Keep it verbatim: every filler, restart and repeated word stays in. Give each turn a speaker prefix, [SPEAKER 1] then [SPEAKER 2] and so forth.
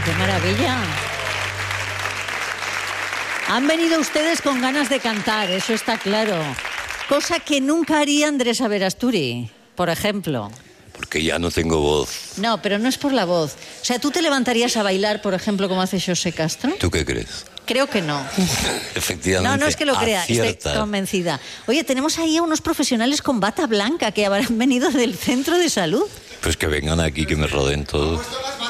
[SPEAKER 1] qué maravilla. Han venido ustedes con ganas de cantar, eso está claro. Cosa que nunca haría Andrés Aberasturi, por ejemplo.
[SPEAKER 2] Porque ya no tengo voz.
[SPEAKER 1] No, pero no es por la voz. O sea, ¿tú te levantarías a bailar, por ejemplo, como hace José Castro?
[SPEAKER 2] ¿Tú qué crees?
[SPEAKER 1] Creo que no.
[SPEAKER 2] Efectivamente.
[SPEAKER 1] No, no es que lo crea,
[SPEAKER 2] acierta.
[SPEAKER 1] estoy convencida. Oye, tenemos ahí a unos profesionales con bata blanca que habrán venido del centro de salud.
[SPEAKER 2] Pues que vengan aquí, que me rodeen todos.